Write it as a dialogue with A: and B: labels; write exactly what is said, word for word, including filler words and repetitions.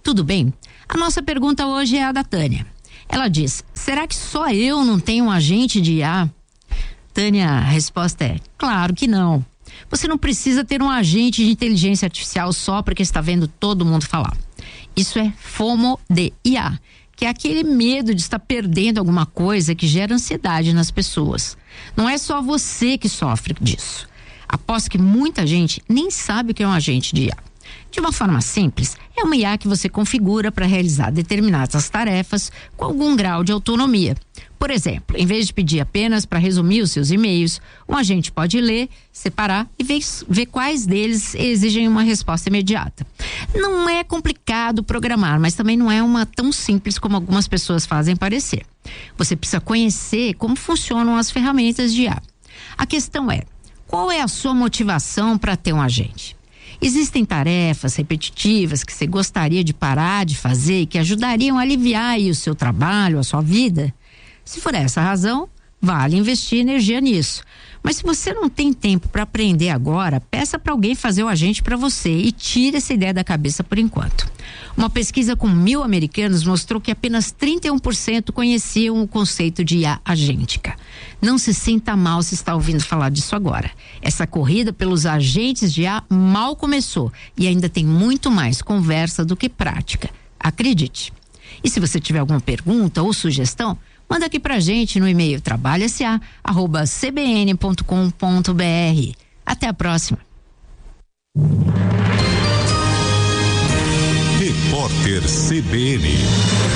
A: tudo bem? A nossa pergunta hoje é a da Tânia. Ela diz, será que só eu não tenho um agente de I A? Tânia, a resposta é, claro que não. Você não precisa ter um agente de inteligência artificial só porque está vendo todo mundo falar. Isso é FOMO de I A, que é aquele medo de estar perdendo alguma coisa que gera ansiedade nas pessoas. Não é só você que sofre disso. Aposto que muita gente nem sabe o que é um agente de I A. De uma forma simples, é uma I A que você configura para realizar determinadas tarefas com algum grau de autonomia. Por exemplo, em vez de pedir apenas para resumir os seus e-mails, um agente pode ler, separar e ver, ver quais deles exigem uma resposta imediata. Não é complicado programar, mas também não é uma tão simples como algumas pessoas fazem parecer. Você precisa conhecer como funcionam as ferramentas de I A. A questão é, qual é a sua motivação para ter um agente? Existem tarefas repetitivas que você gostaria de parar de fazer e que ajudariam a aliviar aí o seu trabalho, a sua vida? Se for essa a razão, vale investir energia nisso. Mas se você não tem tempo para aprender agora, peça para alguém fazer o agente para você e tire essa ideia da cabeça por enquanto. Uma pesquisa com mil americanos mostrou que apenas trinta e um por cento conheciam o conceito de I A agêntica. Não se sinta mal se está ouvindo falar disso agora. Essa corrida pelos agentes de I A mal começou e ainda tem muito mais conversa do que prática. Acredite. E se você tiver alguma pergunta ou sugestão, manda aqui pra gente no e-mail trabalho s a arroba c b n ponto com ponto b r. Até a próxima.
B: Repórter C B N.